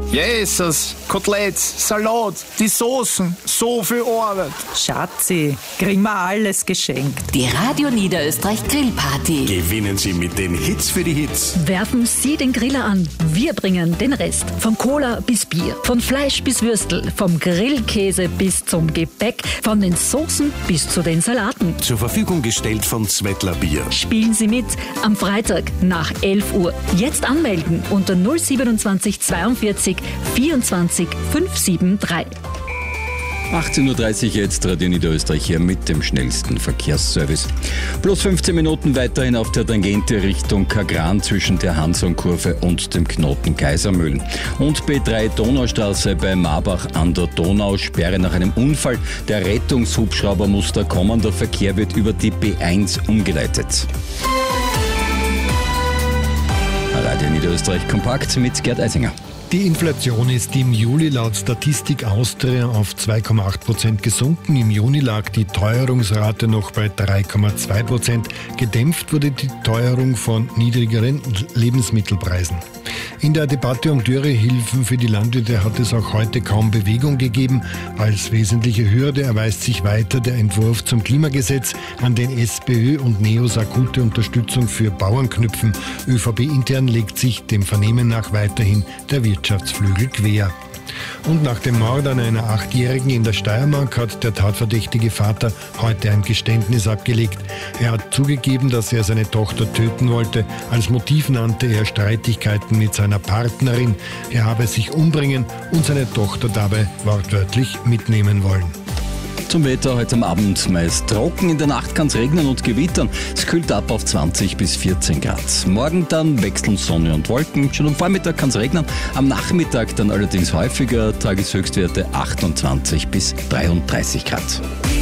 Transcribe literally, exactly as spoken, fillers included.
Jesus, Koteletts, Salat, die Soßen, so viel Arbeit. Schatzi, kriegen wir alles geschenkt. Die Radio Niederösterreich Grillparty. Gewinnen Sie mit den Hits für die Hits. Werfen Sie den Griller an. Wir bringen den Rest. Von Cola bis Bier, von Fleisch bis Würstel, vom Grillkäse bis zum Gebäck, von den Soßen bis zu den Salaten. Zur Verfügung gestellt von Zwettler Bier. Spielen Sie mit am Freitag nach elf Uhr. Jetzt anmelden unter null siebenundzwanzig zweiundvierzig vierundzwanzig fünfhundertdreiundsiebzig. achtzehn Uhr dreißig jetzt, Radio Niederösterreich hier mit dem schnellsten Verkehrsservice. Plus fünfzehn Minuten weiterhin auf der Tangente Richtung Kagran zwischen der Hansonkurve und dem Knoten Kaisermühlen. Und B drei Donaustraße bei Marbach an der Donausperre nach einem Unfall. Der Rettungshubschrauber muss da kommen, der Verkehr wird über die B eins umgeleitet. Radio Niederösterreich kompakt mit Gerd Eisinger. Die Inflation ist im Juli laut Statistik Austria auf zwei Komma acht Prozent gesunken. Im Juni lag die Teuerungsrate noch bei drei Komma zwei Prozent. Gedämpft wurde die Teuerung von niedrigeren Lebensmittelpreisen. In der Debatte um Dürrehilfen für die Landwirte hat es auch heute kaum Bewegung gegeben. Als wesentliche Hürde erweist sich weiter der Entwurf zum Klimagesetz, an den SPÖ und NEOS akute Unterstützung für Bauern knüpfen. ÖVP intern legt sich dem Vernehmen nach weiterhin der Wirtschaftsflügel quer. Und nach dem Mord an einer Achtjährigen in der Steiermark hat der tatverdächtige Vater heute ein Geständnis abgelegt. Er hat zugegeben, dass er seine Tochter töten wollte. Als Motiv nannte er Streitigkeiten mit seiner Partnerin. Er habe sich umbringen und seine Tochter dabei wortwörtlich mitnehmen wollen. Zum Wetter heute am Abend meist trocken, in der Nacht kann es regnen und gewittern. Es kühlt ab auf zwanzig bis vierzehn Grad. Morgen dann wechseln Sonne und Wolken. Schon am Vormittag kann es regnen, am Nachmittag dann allerdings häufiger. Tageshöchstwerte achtundzwanzig bis dreiunddreißig Grad.